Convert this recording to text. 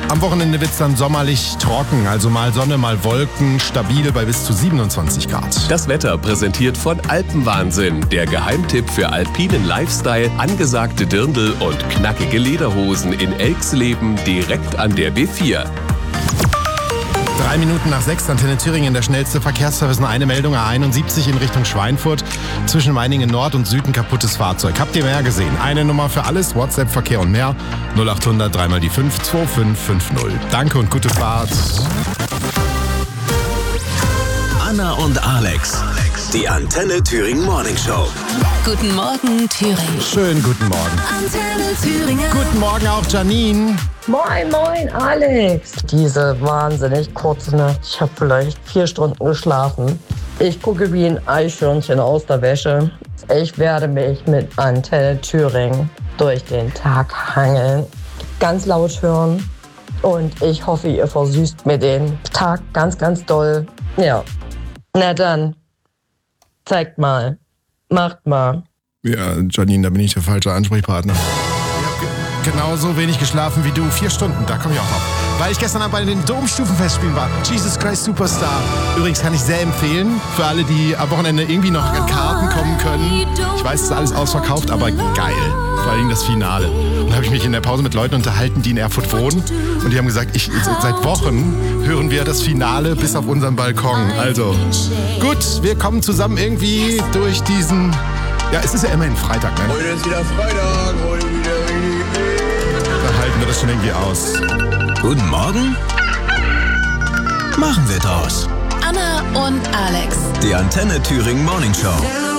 Am Wochenende wird es dann sommerlich trocken, also mal Sonne, mal Wolken, stabil bei bis zu 27 Grad. Das Wetter präsentiert von Alpenwahnsinn, der Geheimtipp für alpinen Lifestyle, angesagte Dirndl und knackige Lederhosen in Elxleben direkt an der B4. 3 Minuten nach 6, Antenne Thüringen, der schnellste Verkehrsservice. Nur eine Meldung, A71 in Richtung Schweinfurt. Zwischen Meiningen Nord und Süd ein kaputtes Fahrzeug. Habt ihr mehr gesehen? Eine Nummer für alles, WhatsApp, Verkehr und mehr. 0800 3 mal die 5 2550. Danke und gute Fahrt. Anna und Alex, die Antenne Thüringen Morning Show. Guten Morgen, Thüringen. Schönen guten Morgen. Antenne Thüringen. Guten Morgen auch, Janine. Moin, moin, Alex. Diese wahnsinnig kurze Nacht. Ich habe vielleicht 4 Stunden geschlafen. Ich gucke wie ein Eichhörnchen aus der Wäsche. Ich werde mich mit Antenne Thüringen durch den Tag hangeln, ganz laut hören. Und ich hoffe, ihr versüßt mir den Tag ganz, ganz doll. Ja, na dann, zeigt mal, macht mal. Ja, Janine, da bin ich der falsche Ansprechpartner. Genauso wenig geschlafen wie du. 4 Stunden, da komme ich auch drauf. Weil ich gestern Abend bei den Domstufenfestspielen war. Jesus Christ Superstar. Übrigens kann ich sehr empfehlen, für alle, die am Wochenende irgendwie noch in Karten kommen können. Ich weiß, es ist alles ausverkauft, aber geil. Vor allem das Finale. Und da habe ich mich in der Pause mit Leuten unterhalten, die in Erfurt wohnen. Und die haben gesagt, seit Wochen hören wir das Finale bis auf unseren Balkon. Also gut, wir kommen zusammen irgendwie durch diesen... Ja, es ist ja immerhin Freitag, ne? Heute ist wieder Freitag, heute wieder Da halten wir das schon irgendwie aus. Guten Morgen. Machen wir draus. Anna und Alex. Die Antenne Thüringen Morning Show.